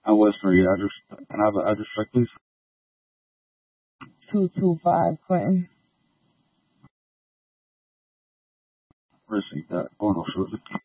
I was for your address. Can I have the address check, please? 225 Clinton. Receipt that. Going off shortly.